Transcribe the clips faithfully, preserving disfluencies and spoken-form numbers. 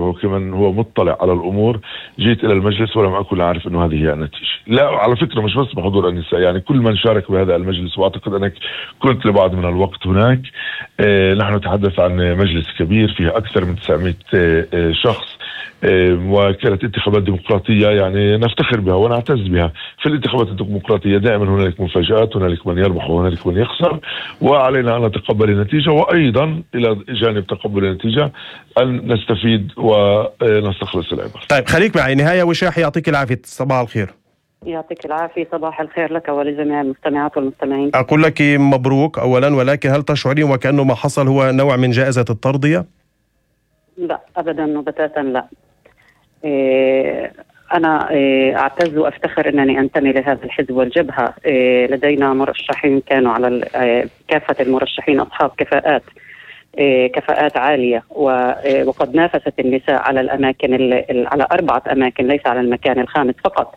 وكمان هو مطلع على الأمور جيت إلى المجلس ولم أكن أعرف أنه هذه هي النتيجة. لا على فكرة مش بس بحضور النساء، يعني كل من شارك بهذا المجلس، وأعتقد أنك كنت لبعض من الوقت هناك. آه نحن نتحدث عن مجلس كبير فيه أكثر من تسعمائة آه شخص، آه وكانت انتخابات ديمقراطية يعني نفتخر بها ونعتز بها. في الانتخابات الديمقراطية دائما هنالك مفاجآت، هنالك من يربح وهنالك من يخسر، وعلينا أن نتقبل النتيجة، وأيضا إلى جانب تقبل النتيجة أن نستفيد ونستخلص العبر. طيب خليك معي. نهاية وشاحي، يعطيك العافية، صباح الخير. يعطيك العافية، صباح الخير لك ولجميع المستمعات والمستمعين. أقول لك مبروك أولا، ولكن هل تشعرين وكأنه ما حصل هو نوع من جائزة الترضية؟ لا أبدا وبتاتا لا. إيه أنا إيه أعتز وأفتخر أنني أنتمي لهذا الحزب والجبهة. إيه لدينا مرشحين كانوا على إيه كافة المرشحين أصحاب كفاءات إيه كفاءات عالية، وقد نافست النساء على الأماكن على أربعة أماكن، ليس على المكان الخامس فقط.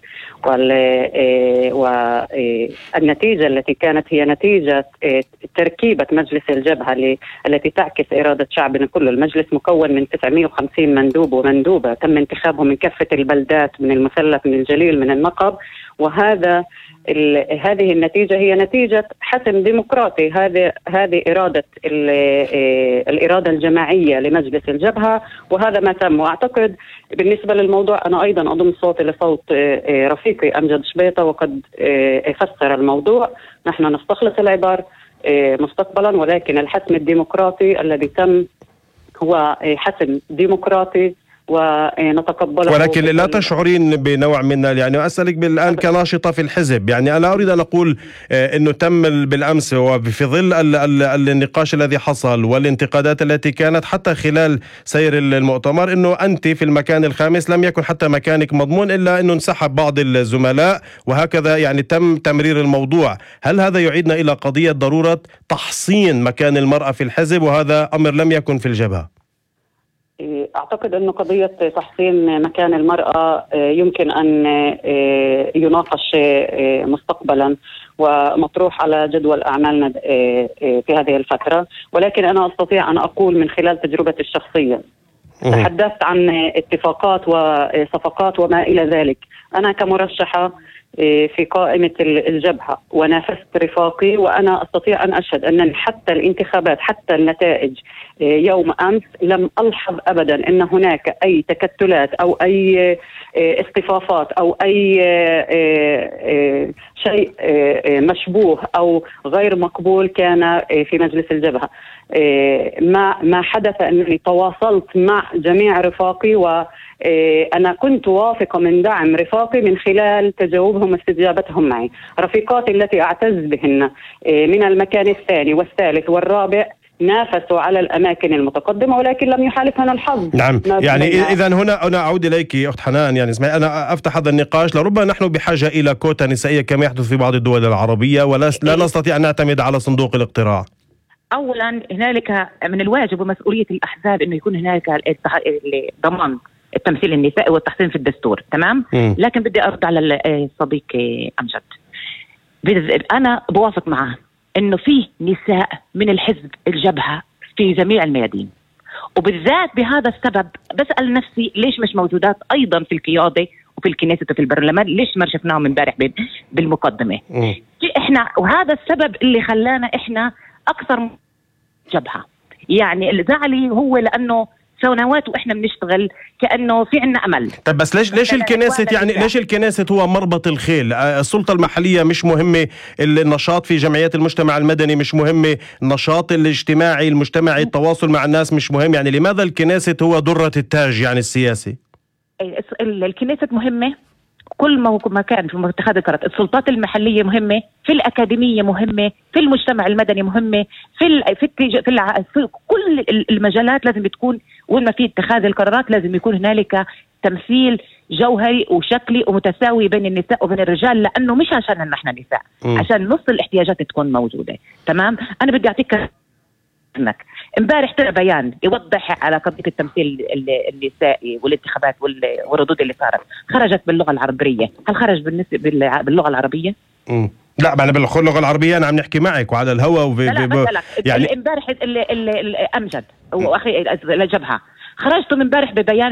والنتيجة التي كانت هي نتيجة تركيبة مجلس الجبهة التي تعكس إرادة شعبنا كله. المجلس مكون من تسعمائة وخمسين مندوب ومندوبة تم انتخابهم من كافة البلدات، من المثلث، من الجليل، من النقب، وهذا هذه النتيجة هي نتيجة حسم ديمقراطي. هذه هذه إرادة الإرادة الجماعية لمجلس الجبهة، وهذا ما تم. وأعتقد بالنسبة للموضوع أنا أيضا أضم صوتي لصوت رفيقي أمجد شبيطة، وقد فسر الموضوع. نحن نستخلص العبر مستقبلا، ولكن الحسم الديمقراطي الذي تم هو حسم ديمقراطي ونتقبله. ولكن لا تشعرين بنوع من، يعني أسألك الآن كناشطة في الحزب، يعني أنا أريد أن أقول أنه تم بالأمس وفي ظل النقاش الذي حصل والانتقادات التي كانت حتى خلال سير المؤتمر، أنه أنت في المكان الخامس لم يكن حتى مكانك مضمون، إلا أنه انسحب بعض الزملاء وهكذا، يعني تم تمرير الموضوع. هل هذا يعيدنا إلى قضية ضرورة تحصين مكان المرأة في الحزب، وهذا أمر لم يكن في الجبهة؟ أعتقد أن قضية تحسين مكان المرأة يمكن أن يناقش مستقبلا ومطروح على جدول أعمالنا في هذه الفترة، ولكن أنا أستطيع أن أقول من خلال تجربتي الشخصية. تحدثت عن اتفاقات وصفقات وما إلى ذلك. أنا كمرشحة في قائمة الجبهة ونافست رفاقي، وأنا أستطيع أن أشهد أن حتى الانتخابات، حتى النتائج يوم أمس، لم ألحظ أبدا أن هناك أي تكتلات أو أي اصطفافات أو أي شيء مشبوه أو غير مقبول كان في مجلس الجبهة. ما ما حدث أنني تواصلت مع جميع رفاقي، وأنا كنت واثقة من دعم رفاقي من خلال تجاوبهم واستجابتهم معي. رفيقاتي التي أعتز بهن من المكان الثاني والثالث والرابع نافسوا على الأماكن المتقدمة، ولكن لم يحالفنا الحظ. نعم، يعني إذا هنا أنا أعود إليك أخت حنان، يعني اسمعي، أنا أفتح هذا النقاش. لربما نحن بحاجة إلى كوتا نسائية كما يحدث في بعض الدول العربية، ولا لا نستطيع أن نعتمد على صندوق الاقتراع. أولا هنالك من الواجب ومسؤولية الأحزاب أنه يكون هنالك ضمان التمثيل النسائي والتحسين في الدستور، تمام؟ م. لكن بدي أرد على الصديق أمجد. أنا بوافق معه أنه في نساء من الحزب الجبهة في جميع الميادين، وبالذات بهذا السبب بسأل نفسي ليش مش موجودات أيضا في القيادة وفي الكنيسة وفي البرلمان؟ ليش ما شفناهم امبارح بالمقدمة؟ م. إحنا وهذا السبب اللي خلانا إحنا أكثر جبهة. يعني الزعلي هو لأنه سنوات واحنا بنشتغل كأنه في عنا امل. طب بس ليش ليش الكنيسة، يعني ليش الكنيسة هو مربط الخيل؟ السلطة المحلية مش مهمة؟ النشاط في جمعيات المجتمع المدني مش مهمة؟ النشاط الاجتماعي المجتمعي التواصل مع الناس مش مهم؟ يعني لماذا الكنيسة هو درة التاج يعني السياسي؟ الكنيسة مهمة كل ما كان في اتخاذ القرارات. السلطات المحلية مهمة، في الأكاديمية مهمة، في المجتمع المدني مهمة، في ال في, التج... في, الع... في كل المجالات لازم تكون، وين ما في اتخاذ القرارات لازم يكون هنالك تمثيل جوهري وشكلي ومتساوي بين النساء وبين الرجال، لأنه مش عشان نحن نساء، م. عشان نص الاحتياجات تكون موجودة. تمام. أنا بدي أعطيك انك امبارح طلع بيان يوضح على قضيه التمثيل النسائي والانتخابات والردود اللي صارت، خرجت باللغه العربيه. هل خرج بالنسبه باللغه العربيه؟ امم لا، ما انا باللغه العربيه انا عم نحكي معك وعلى الهواء وب... لا لا ب... يعني امبارح امجد واخي الجبهه خرجتوا امبارح ببيان